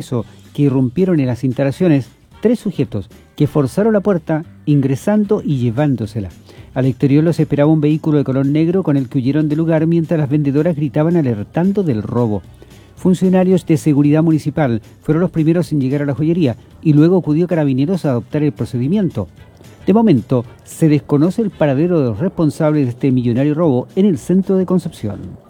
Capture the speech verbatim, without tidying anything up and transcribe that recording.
suceso que irrumpieron en las instalaciones tres sujetos que forzaron la puerta, ingresando y llevándosela. Al exterior los esperaba un vehículo de color negro con el que huyeron del lugar mientras las vendedoras gritaban alertando del robo. Funcionarios de seguridad municipal fueron los primeros en llegar a la joyería y luego acudió Carabineros a adoptar el procedimiento. De momento, se desconoce el paradero de los responsables de este millonario robo en el centro de Concepción.